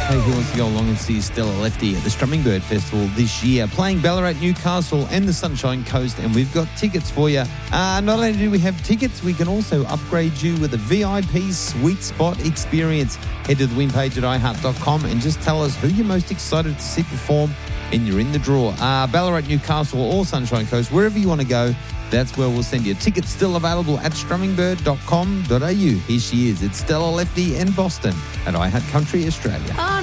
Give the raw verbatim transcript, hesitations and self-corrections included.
Hey, who wants to go along and see Stella Lefty at the Strumming Bird Festival this year, playing Ballarat, Newcastle and the Sunshine Coast, and we've got tickets for you. Uh, not only do we have tickets, we can also upgrade you with a V I P sweet spot experience. Head to the win page at i heart dot com and just tell us who you're most excited to see perform, and you're in the draw. Uh, Ballarat, Newcastle or Sunshine Coast, wherever you want to go, that's where we'll send you. Tickets still available at strumming bird dot com dot a u. Here she is. It's Stella Lefty in Boston at iHeart Country Australia.